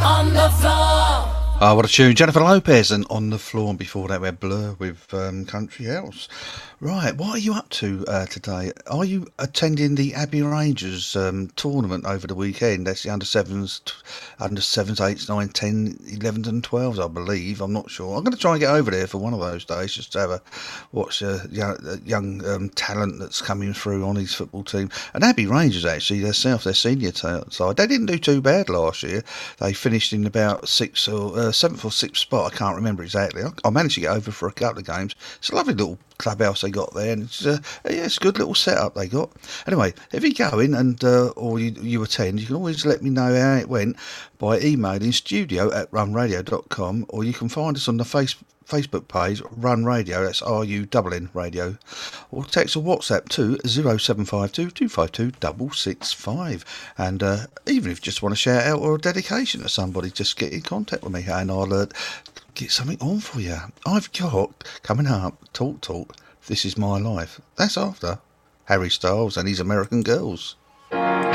On the floor. Oh, what a tune. Jennifer Lopez and On the Floor. And before that, we had Blur with Country House. Right, what are you up to today? Are you attending the Abbey Rangers tournament over the weekend? That's the under 7s, 8s, 9, 10, 11s and 12s, I believe. I'm not sure. I'm going to try and get over there for one of those days just to have a watch a young talent that's coming through on his football team. And Abbey Rangers, actually, themselves, their senior side, they didn't do too bad last year. They finished in about 7th or 6th spot. I can't remember exactly. I managed to get over for a couple of games. It's a lovely little clubhouse they got there, and it's a good little setup they got. Anyway, if you go in and or you attend, you can always let me know how it went by emailing studio@runradio.com, or you can find us on the Facebook page Run Radio, that's RUNN Radio, or text or WhatsApp to 0752 252 665. And even if you just want to shout out or a dedication to somebody, just get in contact with me and I'll get something on for you. I've got coming up Talk, This Is My Life. That's after Harry Styles and his American Girls.